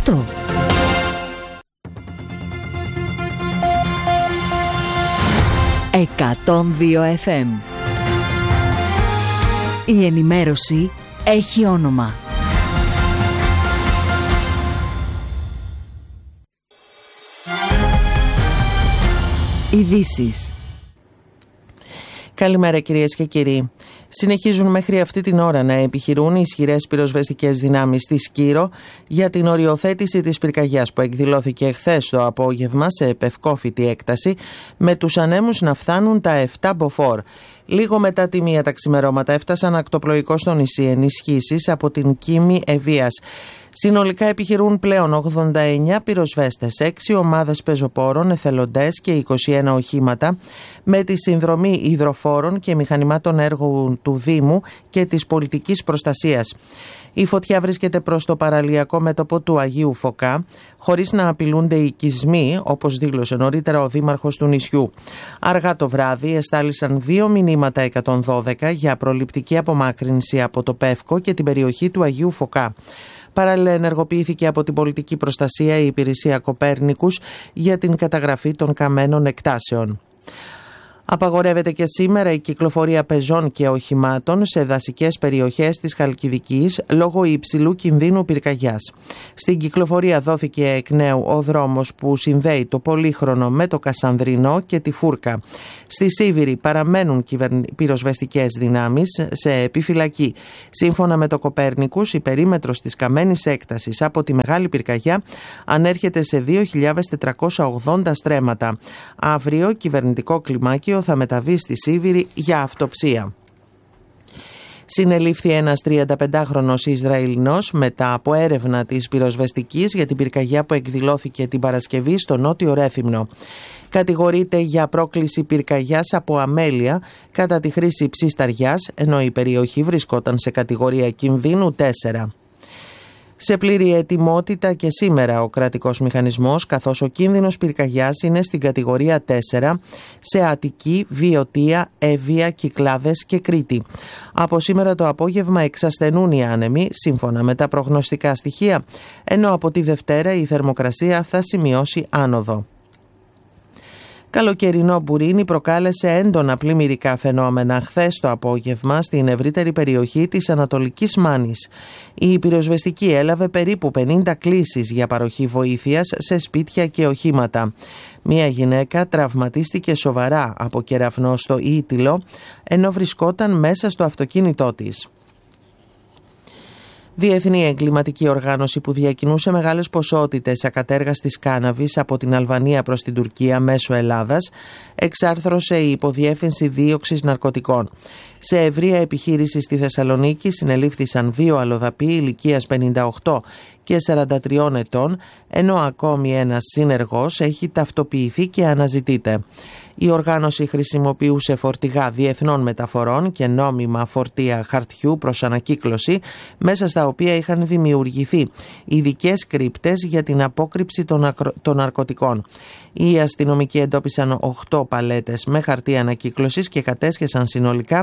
αυτό. «102 FM». Η ενημέρωση έχει όνομα. Ειδήσεις. Καλημέρα κυρίες και κύριοι. Συνεχίζουν μέχρι αυτή την ώρα να επιχειρούν οι ισχυρές πυροσβεστικές δυνάμεις της Σκύρο για την οριοθέτηση της πυρκαγιάς που εκδηλώθηκε χθες το απόγευμα σε επευκόφητη έκταση, με τους ανέμους να φτάνουν τα 7 μποφόρ. Λίγο μετά τη 1 τα ξημερώματα έφτασαν ακτοπλοϊκό στο νησί ενισχύσεις από την Κίμη Ευβίας. Συνολικά επιχειρούν πλέον 89 πυροσβέστες, 6 ομάδες πεζοπόρων, εθελοντές και 21 οχήματα, με τη συνδρομή υδροφόρων και μηχανημάτων έργου του Δήμου και της πολιτικής προστασίας. Η φωτιά βρίσκεται προς το παραλιακό μέτωπο του Αγίου Φωκά, χωρίς να απειλούνται οι οικισμοί, όπως δήλωσε νωρίτερα ο δήμαρχος του νησιού. Αργά το βράδυ εστάλησαν 2 μηνύματα 112 για προληπτική απομάκρυνση από το Πεύκο και την περιοχή του Αγίου Φωκά. Παράλληλα ενεργοποιήθηκε από την πολιτική προστασία η υπηρεσία Κοπέρνικους για την καταγραφή των καμένων εκτάσεων. Απαγορεύεται και σήμερα η κυκλοφορία πεζών και οχημάτων σε δασικές περιοχές της Χαλκιδικής λόγω υψηλού κινδύνου πυρκαγιάς. Στην κυκλοφορία δόθηκε εκ νέου ο δρόμος που συνδέει το Πολύχρονο με το Κασανδρινό και τη Φούρκα. Στη Σίβηρη παραμένουν πυροσβεστικές δυνάμεις σε επιφυλακή. Σύμφωνα με το Κοπέρνικους, η περίμετρος της καμένης έκτασης από τη Μεγάλη Πυρκαγιά ανέρχεται σε 2.480 στρέμματα. Αύριο κυβερνητικό κλιμάκιο θα μεταβεί στη Σίβηρη για αυτοψία. Συνελήφθη ένας 35χρονος Ισραηλινός μετά από έρευνα της πυροσβεστικής για την πυρκαγιά που εκδηλώθηκε την Παρασκευή στο Νότιο Ρέθυμνο. Κατηγορείται για πρόκληση πυρκαγιάς από αμέλεια κατά τη χρήση ψισταριάς, ενώ η περιοχή βρισκόταν σε κατηγορία κινδύνου 4. Σε πλήρη ετοιμότητα και σήμερα ο κρατικός μηχανισμός, καθώς ο κίνδυνος πυρκαγιάς είναι στην κατηγορία 4 σε Αττική, Βιωτία, Εύβοια, Κυκλάδες και Κρήτη. Από σήμερα το απόγευμα εξασθενούν οι άνεμοι σύμφωνα με τα προγνωστικά στοιχεία, ενώ από τη Δευτέρα η θερμοκρασία θα σημειώσει άνοδο. Καλοκαιρινό μπουρίνι προκάλεσε έντονα πλημμυρικά φαινόμενα χθες το απόγευμα στην ευρύτερη περιοχή της Ανατολικής Μάνης. Η πυροσβεστική έλαβε περίπου 50 κλήσεις για παροχή βοήθειας σε σπίτια και οχήματα. Μία γυναίκα τραυματίστηκε σοβαρά από κεραυνό στο Ήτυλο, ενώ βρισκόταν μέσα στο αυτοκίνητό της. Διεθνή εγκληματική οργάνωση που διακινούσε μεγάλες ποσότητες ακατέργαστης κάναβης από την Αλβανία προς την Τουρκία μέσω Ελλάδας εξάρθρωσε η Υποδιεύθυνση Δίωξης Ναρκωτικών. Σε ευρεία επιχείρηση στη Θεσσαλονίκη συνελήφθησαν 2 αλλοδαποί ηλικίας 58 και 43 ετών, ενώ ακόμη ένας συνεργός έχει ταυτοποιηθεί και αναζητείται. Η οργάνωση χρησιμοποιούσε φορτηγά διεθνών μεταφορών και νόμιμα φορτία χαρτιού προς ανακύκλωση, μέσα στα οποία είχαν δημιουργηθεί ειδικές κρύπτες για την απόκρυψη των ναρκωτικών. Οι αστυνομικοί εντόπισαν 8 παλέτες με χαρτί ανακύκλωσης και κατέσχεσαν συνολικά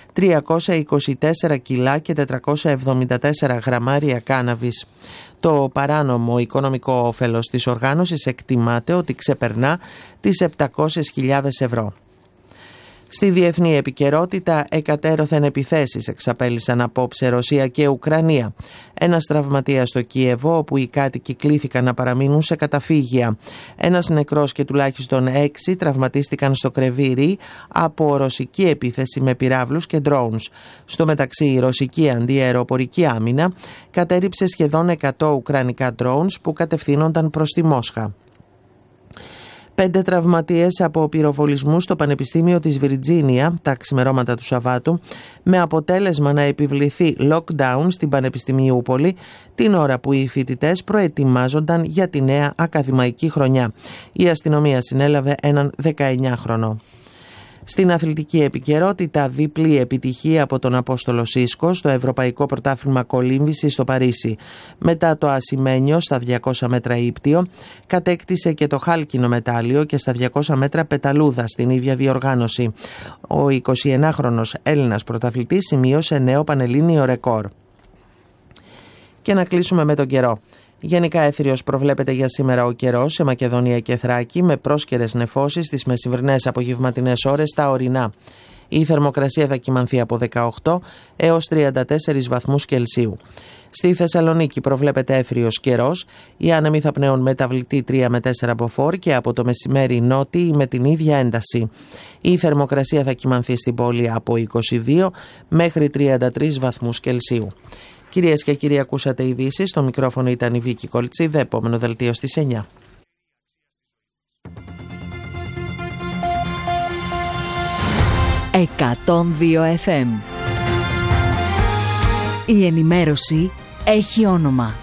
324 κιλά και 474 γραμμάρια κάναβης. Το παράνομο οικονομικό όφελος της οργάνωσης εκτιμάται ότι ξεπερνά τις 700.000 ευρώ. Στη διεθνή επικαιρότητα, εκατέρωθεν επιθέσεις εξαπέλυσαν απόψε Ρωσία και Ουκρανία. Ένας τραυματίας στο Κίεβο, όπου οι κάτοικοι κλήθηκαν να παραμείνουν σε καταφύγια. Ένας νεκρός και τουλάχιστον 6 τραυματίστηκαν στο Κρεβίρι από ρωσική επίθεση με πυράβλους και drones. Στο μεταξύ, η ρωσική αντιαεροπορική άμυνα κατέριψε σχεδόν 100 ουκρανικά drones που κατευθύνονταν προς τη Μόσχα. 5 τραυματίες από πυροβολισμούς στο Πανεπιστήμιο της Βιρτζίνια τα ξημερώματα του Σαββάτου, με αποτέλεσμα να επιβληθεί lockdown στην Πανεπιστημιούπολη την ώρα που οι φοιτητές προετοιμάζονταν για τη νέα ακαδημαϊκή χρονιά. Η αστυνομία συνέλαβε έναν 19χρονο. Στην αθλητική επικαιρότητα, διπλή επιτυχία από τον Απόστολο Σίσκο στο Ευρωπαϊκό Πρωτάθλημα Κολύμβηση στο Παρίσι. Μετά το ασημένιο στα 200 μέτρα ύπτιο, κατέκτησε και το χάλκινο μετάλλιο και στα 200 μέτρα πεταλούδα στην ίδια διοργάνωση. Ο 21χρονος Έλληνας πρωταθλητής σημείωσε νέο πανελλήνιο ρεκόρ. Και να κλείσουμε με τον καιρό. Γενικά έθριος προβλέπεται για σήμερα ο καιρός σε Μακεδονία και Θράκη, με πρόσκαιρες νεφώσεις στις μεσημβρινές απογευματινές ώρες στα ορεινά. Η θερμοκρασία θα κυμανθεί από 18 έως 34 βαθμούς Κελσίου. Στη Θεσσαλονίκη προβλέπεται έθριος καιρός, οι άνεμοι θα πνέουν μεταβλητή 3 με 4 μποφόρ και από το μεσημέρι νότιοι με την ίδια ένταση. Η θερμοκρασία θα κυμανθεί στην πόλη από 22 μέχρι 33 βαθμούς Κελσίου. Κυρίες και κύριοι, ακούσατε ειδήσεις. Στο μικρόφωνο ήταν η Βίκη Κολτσίδε. Επόμενο δελτίο στις 9. FM. Η ενημέρωση έχει όνομα.